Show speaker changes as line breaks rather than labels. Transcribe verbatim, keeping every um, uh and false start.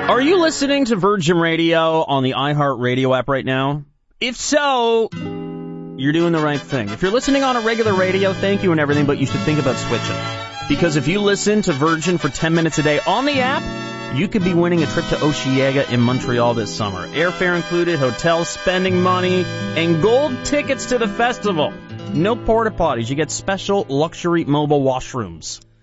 Are you listening to Virgin Radio on the iHeartRadio app right now? If so, you're doing the right thing. If you're listening on a regular radio, thank you and everything, but you should think about switching. Because if you listen to Virgin for ten minutes a day on the app, you could be winning a trip to Osheaga in Montreal this summer. Airfare included, hotel spending money, and gold tickets to the festival. No porta potties. You get special luxury mobile washrooms.